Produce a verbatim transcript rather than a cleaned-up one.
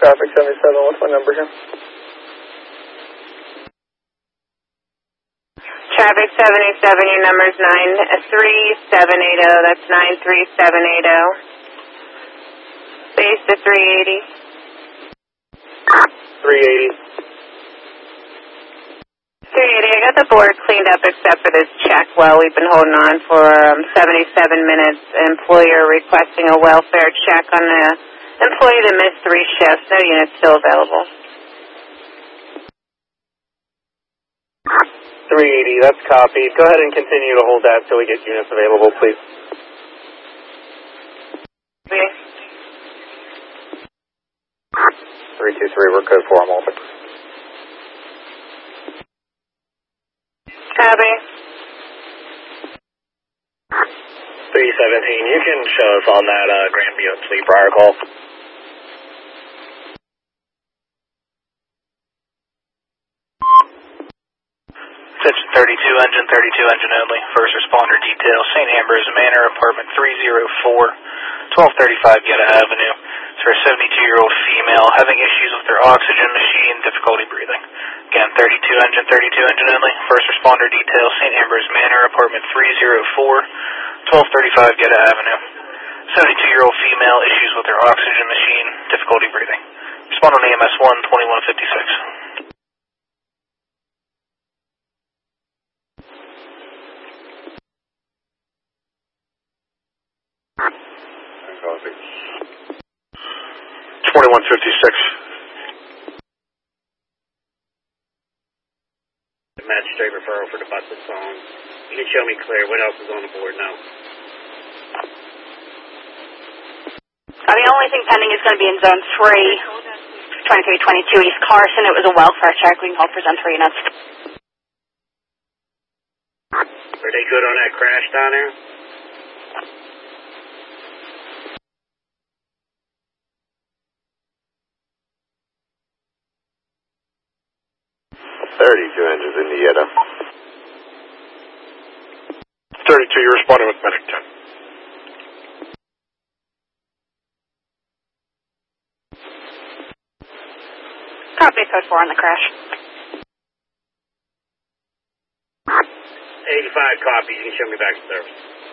traffic seventy-seven, what's my number here? Traffic seventy-seven, your number's nine three seven eight zero, that's nine three seven eight zero. Base to three eighty. three eighty. three eighty, I got the board cleaned up except for this check well. We've been holding on for um, seventy-seven minutes. Employer requesting a welfare check on the employee that missed three shifts. No units still available. three eighty, that's copied. Go ahead and continue to hold that until we get units available, please. Okay. three two three, we're code four, I'm open. Copy. three seventeen, you can show us on that uh, Grandview and Sleep prior call. Section thirty-two, engine thirty-two, engine only. First responder detail, Saint Ambrose Manor, apartment three oh four, twelve thirty-five Yetta Avenue. It's for a seventy-two-year-old female having issues with her oxygen machine, difficulty breathing. Again, thirty-two, engine thirty-two, engine only. First responder detail, Saint Ambrose Manor, apartment three oh four, twelve thirty-five Yetta Avenue. seventy-two-year-old female, issues with her oxygen machine, difficulty breathing. Respond on E M S one, twenty-one fifty-six. twenty-one fifty-six. Magistrate referral for the busted song. You can show me clear. What else is on the board now? Uh, the only thing pending is going to be in zone three, twenty-three twenty-two East Carson. It was a welfare check. We can hold for zone three units. Are they good on that crash down there? thirty-two engines in the Yetta. thirty-two, you're responding with medic ten. Copy code four on the crash. eighty-five copies. You can show me back to service.